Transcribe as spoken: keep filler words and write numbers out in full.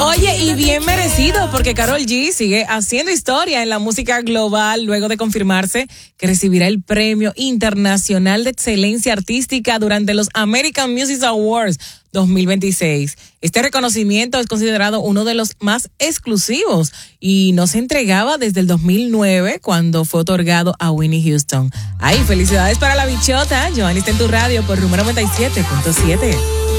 Oye, y bien merecido, porque Karol G sigue haciendo historia en la música global luego de confirmarse que recibirá el Premio Internacional de Excelencia Artística durante los American Music Awards dos mil veintiséis. Este reconocimiento es considerado uno de los más exclusivos y no se entregaba desde el dos mil nueve, cuando fue otorgado a Whitney Houston. Ay, felicidades para la bichota. Giovanni está en tu radio por Rumba noventa y siete punto siete.